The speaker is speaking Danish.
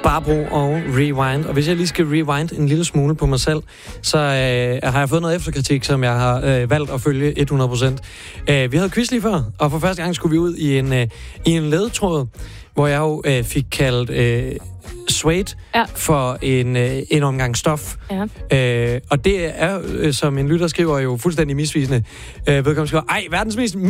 Barbro og Rewind. Og hvis jeg lige skal rewind en lille smule på mig selv, så har jeg fået noget efterkritik, som jeg har valgt at følge 100%. Vi havde quiz lige før, og for første gang skulle vi ud i en ledetråd, hvor jeg jo fik kaldt Suede for en omgang stof. Ja. Og det er, som en lytter skriver, jo fuldstændig misvisende. Vedkommende skriver, verdens mest